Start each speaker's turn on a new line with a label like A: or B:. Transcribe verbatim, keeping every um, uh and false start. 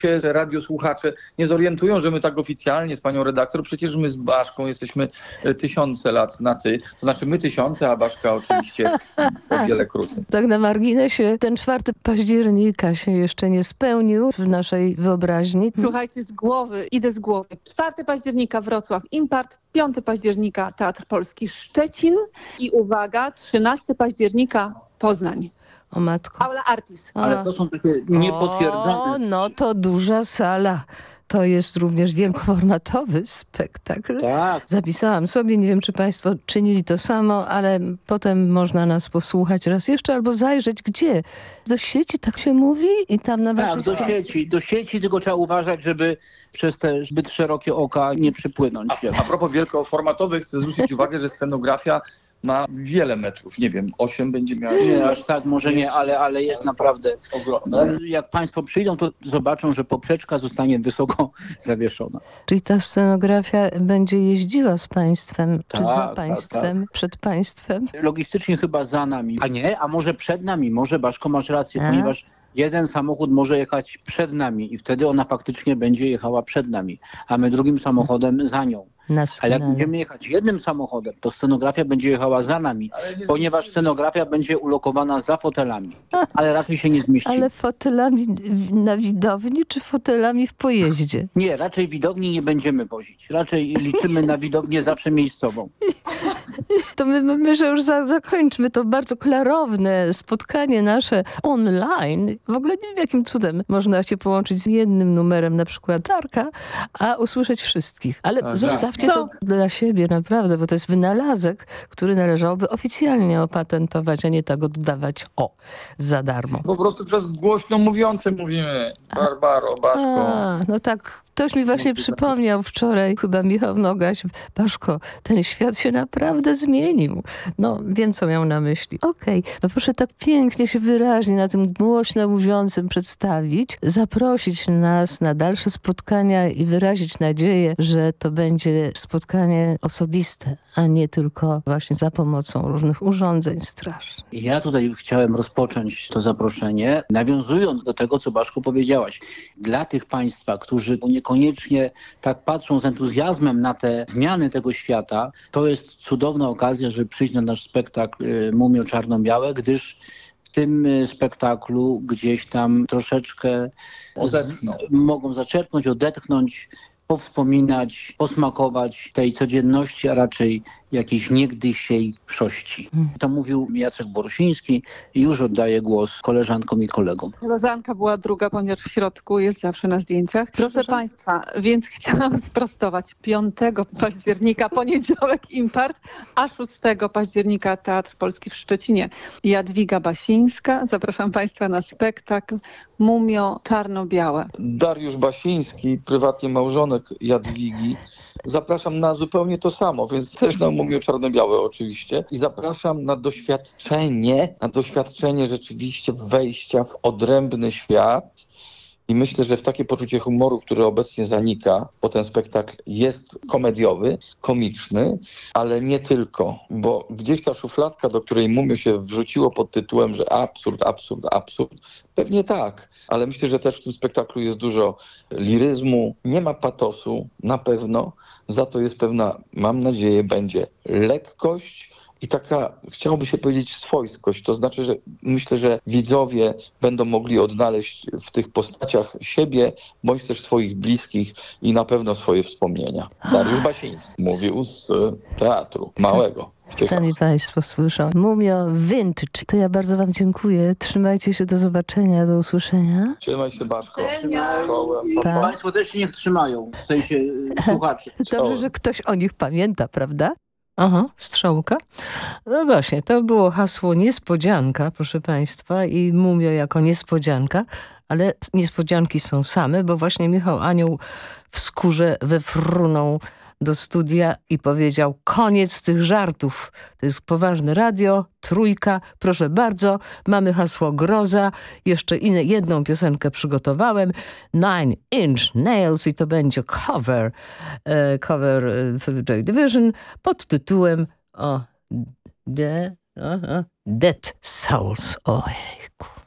A: się radiosłuchacze nie zorientują, że my tak oficjalnie z panią redaktor, przecież my z Baszką jesteśmy tysiące lat na ty. To znaczy my tysiące, a Baszka oczywiście o wiele krócej.
B: Tak na marginesie, ten czwartego października się jeszcze nie spełnił w naszej wyobraźni.
C: Słuchajcie, z głowy, idę z głowy. czwartego października Wrocław Impart, piątego października Teatr Polski Szczecin i uwaga, trzynastego października Poznań.
B: O matko.
C: Aula Artis.
D: Ale to są takie niepotwierdzone.
B: O, no to duża sala. To jest również wielkoformatowy spektakl.
D: Tak.
B: Zapisałam sobie, nie wiem czy państwo czynili to samo, ale potem można nas posłuchać raz jeszcze albo zajrzeć gdzie? Do sieci tak się mówi? I tam na
D: Tak,
B: waszej
D: do
B: stronie.
D: sieci. Do sieci, tylko trzeba uważać, żeby przez te zbyt szerokie oka nie przypłynąć.
A: A propos wielkoformatowych, chcę zwrócić uwagę, że scenografia ma wiele metrów. Nie wiem, osiem będzie miała.
D: Nie, aż tak może nie, ale, ale jest naprawdę...
A: Ogromne.
D: Jak państwo przyjdą, to zobaczą, że poprzeczka zostanie wysoko zawieszona.
B: Czyli ta scenografia będzie jeździła z państwem, czy
D: Tak,
B: za
D: tak,
B: państwem, przed państwem?
D: Logistycznie chyba za nami. A nie, a może przed nami. Może, Baszko, masz rację,
B: A?
D: ponieważ jeden samochód może jechać przed nami i wtedy ona faktycznie będzie jechała przed nami, a my drugim samochodem za nią.
B: Na
D: Ale jak
B: sygnale.
D: będziemy jechać jednym samochodem, to scenografia będzie jechała za nami, ponieważ scenografia będzie ulokowana za fotelami. Ale raczej się nie zmieści.
B: Ale fotelami na widowni, czy fotelami w pojeździe?
D: Nie, raczej widowni nie będziemy wozić. Raczej liczymy na widownię zawsze miejscową.
B: To my, my, my że już za, zakończmy to bardzo klarowne spotkanie nasze online. W ogóle nie wiem, jakim cudem można się połączyć z jednym numerem, na przykład Darka, a usłyszeć wszystkich. Ale
A: Tak.
B: zostawcie to dla siebie naprawdę, bo to jest wynalazek, który należałoby oficjalnie opatentować, a nie tak oddawać o, za darmo.
A: Po prostu przez głośno mówiące mówimy. Barbaro, Baszko.
B: A, no tak, ktoś mi właśnie przypomniał wczoraj, chyba Michał Nogaś, Baszko, ten świat się naprawdę zmienił. No, wiem, co miał na myśli. Okej, okay. No proszę tak pięknie się wyraźnie na tym głośno mówiącym przedstawić, zaprosić nas na dalsze spotkania i wyrazić nadzieję, że to będzie spotkanie osobiste, a nie tylko właśnie za pomocą różnych urządzeń strasznych.
D: Ja tutaj chciałem rozpocząć to zaproszenie, nawiązując do tego, co Baszku powiedziałaś. Dla tych państwa, którzy niekoniecznie tak patrzą z entuzjazmem na te zmiany tego świata, to jest cudowna okazja, żeby przyjść na nasz spektakl Mumio Czarno-Białe, gdyż w tym spektaklu gdzieś tam troszeczkę
A: Odetchną.
D: z, mogą zaczerpnąć, odetchnąć, powspominać, posmakować tej codzienności, a raczej jakiejś niegdysiejszości. To mówił Jacek Borosiński i już oddaję głos koleżankom i kolegom.
C: Koleżanka była druga, ponieważ w środku jest zawsze na zdjęciach. Proszę państwa, więc chciałam sprostować. piątego października, poniedziałek Impart, a szóstego października Teatr Polski w Szczecinie. Jadwiga Basińska. Zapraszam państwa na spektakl Mumio Czarno-Białe.
A: Dariusz Basiński, prywatnie małżonek Jadwigi. Zapraszam na zupełnie to samo, więc też na Mumio Czarno-Białe oczywiście. I zapraszam na doświadczenie, na doświadczenie rzeczywiście wejścia w odrębny świat. I myślę, że w takie poczucie humoru, które obecnie zanika, bo ten spektakl jest komediowy, komiczny, ale nie tylko, bo gdzieś ta szufladka, do której Mumio się wrzuciło pod tytułem, że absurd, absurd, absurd, pewnie tak, ale myślę, że też w tym spektaklu jest dużo liryzmu, nie ma patosu, na pewno, za to jest pewna, mam nadzieję, będzie lekkość, i taka, chciałoby się powiedzieć, swojskość. To znaczy, że myślę, że widzowie będą mogli odnaleźć w tych postaciach siebie, bądź też swoich bliskich i na pewno swoje wspomnienia. Dariusz Basiński mówił z teatru małego.
B: Sami państwo słyszą. Mumio Vintage. To ja bardzo wam dziękuję. Trzymajcie się, do zobaczenia, do usłyszenia.
A: Trzymaj się, Baszko.
D: Czołem.
B: Tak.
D: Państwo też się niech trzymają, w sensie słuchaczy.
B: Dobrze, że ktoś o nich pamięta, prawda? Aha, strzałka. No właśnie, to było hasło niespodzianka, proszę państwa, i Mumio jako niespodzianka, ale niespodzianki są same, bo właśnie Michał Anioł w skórze wefrunął do studia i powiedział: koniec tych żartów. To jest poważne radio, trójka, proszę bardzo, mamy hasło groza, jeszcze inne, jedną piosenkę przygotowałem, Nine Inch Nails i to będzie cover, e, cover e, Joy Division pod tytułem o, de, aha, Dead Souls. Ojejku.